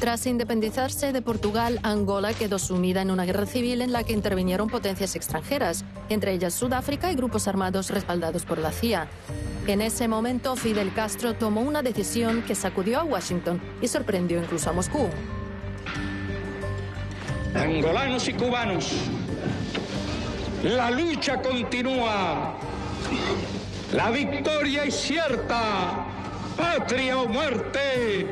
Tras independizarse de Portugal, Angola quedó sumida en una guerra civil en la que intervinieron potencias extranjeras, entre ellas Sudáfrica y grupos armados respaldados por la CIA. En ese momento, Fidel Castro tomó una decisión que sacudió a Washington y sorprendió incluso a Moscú. Angolanos y cubanos, la lucha continúa. La victoria es cierta. ¡Patria o muerte!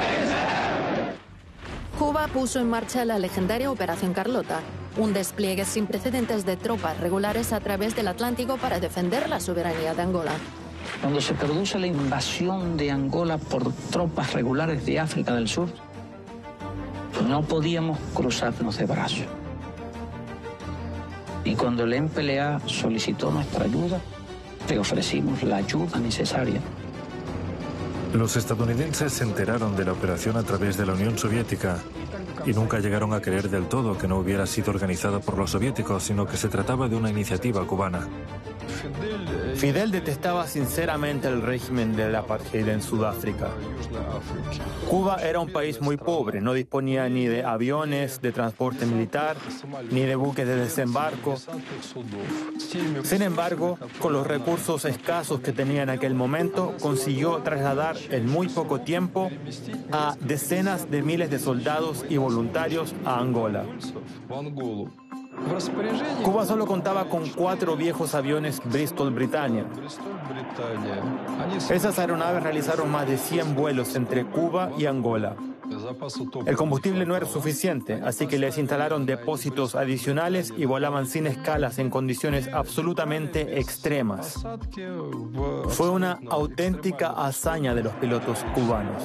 Cuba puso en marcha la legendaria Operación Carlota, un despliegue sin precedentes de tropas regulares a través del Atlántico para defender la soberanía de Angola. Cuando se produce la invasión de Angola por tropas regulares de África del Sur, no podíamos cruzarnos de brazos. Y cuando el MPLA solicitó nuestra ayuda, le ofrecimos la ayuda necesaria. Los estadounidenses se enteraron de la operación a través de la Unión Soviética y nunca llegaron a creer del todo que no hubiera sido organizada por los soviéticos, sino que se trataba de una iniciativa cubana. Fidel detestaba sinceramente el régimen del apartheid en Sudáfrica. Cuba era un país muy pobre, no disponía ni de aviones de transporte militar, ni de buques de desembarco. Sin embargo, con los recursos escasos que tenía en aquel momento, consiguió trasladar en muy poco tiempo a decenas de miles de soldados y voluntarios a Angola. Cuba solo contaba con 4 viejos aviones Bristol Britannia. Esas aeronaves realizaron más de 100 vuelos entre Cuba y Angola. El combustible no era suficiente, así que les instalaron depósitos adicionales y volaban sin escalas en condiciones absolutamente extremas. Fue una auténtica hazaña de los pilotos cubanos.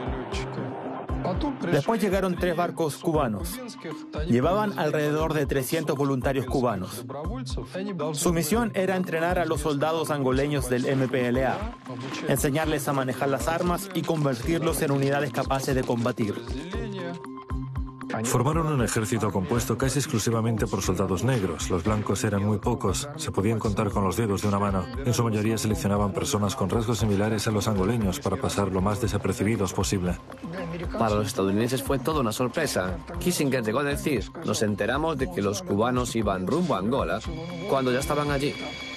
Después llegaron 3 barcos cubanos. Llevaban alrededor de 300 voluntarios cubanos. Su misión era entrenar a los soldados angoleños del MPLA, enseñarles a manejar las armas y convertirlos en unidades capaces de combatir. Formaron un ejército compuesto casi exclusivamente por soldados negros. Los blancos eran muy pocos, se podían contar con los dedos de una mano. En su mayoría seleccionaban personas con rasgos similares a los angoleños para pasar lo más desapercibidos posible. Para los estadounidenses fue toda una sorpresa. Kissinger llegó a decir: nos enteramos de que los cubanos iban rumbo a Angola cuando ya estaban allí.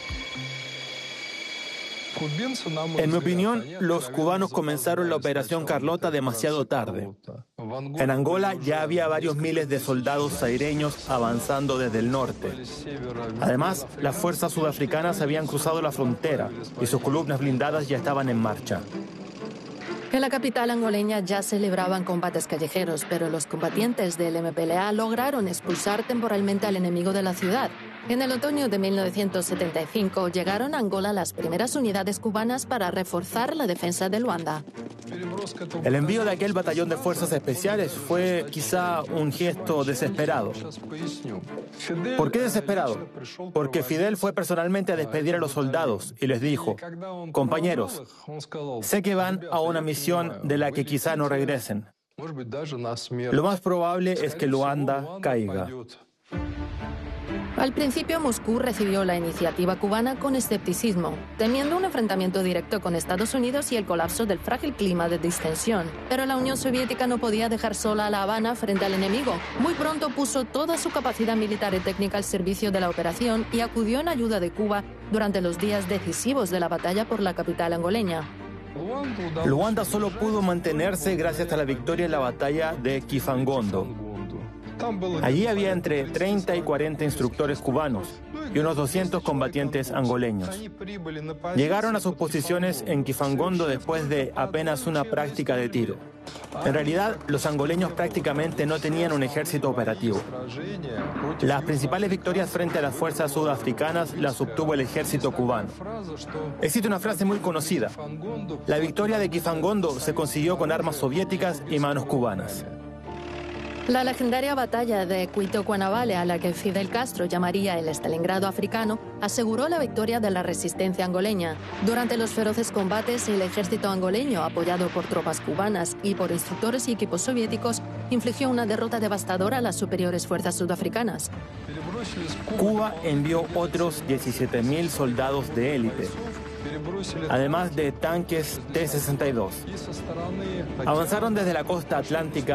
En mi opinión, los cubanos comenzaron la Operación Carlota demasiado tarde. En Angola ya había varios miles de soldados zaireños avanzando desde el norte. Además, las fuerzas sudafricanas habían cruzado la frontera y sus columnas blindadas ya estaban en marcha. En la capital angoleña ya celebraban combates callejeros, pero los combatientes del MPLA lograron expulsar temporalmente al enemigo de la ciudad. En el otoño de 1975 llegaron a Angola las primeras unidades cubanas para reforzar la defensa de Luanda. El envío de aquel batallón de fuerzas especiales fue quizá un gesto desesperado. ¿Por qué desesperado? Porque Fidel fue personalmente a despedir a los soldados y les dijo: compañeros, sé que van a una misión de la que quizá no regresen. Lo más probable es que Luanda caiga. Al principio, Moscú recibió la iniciativa cubana con escepticismo, temiendo un enfrentamiento directo con Estados Unidos y el colapso del frágil clima de distensión. Pero la Unión Soviética no podía dejar sola a La Habana frente al enemigo. Muy pronto puso toda su capacidad militar y técnica al servicio de la operación y acudió en ayuda de Cuba durante los días decisivos de la batalla por la capital angoleña. Luanda solo pudo mantenerse gracias a la victoria en la batalla de Kifangondo. Allí había entre 30 y 40 instructores cubanos y unos 200 combatientes angoleños. Llegaron a sus posiciones en Kifangondo después de apenas una práctica de tiro. En realidad, los angoleños prácticamente no tenían un ejército operativo. Las principales victorias frente a las fuerzas sudafricanas las obtuvo el ejército cubano. Existe una frase muy conocida: la victoria de Kifangondo se consiguió con armas soviéticas y manos cubanas. La legendaria batalla de Cuito-Cuanavale, a la que Fidel Castro llamaría el Stalingrado africano, aseguró la victoria de la resistencia angoleña. Durante los feroces combates, el ejército angoleño, apoyado por tropas cubanas y por instructores y equipos soviéticos, infligió una derrota devastadora a las superiores fuerzas sudafricanas. Cuba envió otros 17.000 soldados de élite, además de tanques T-62. Avanzaron desde la costa atlántica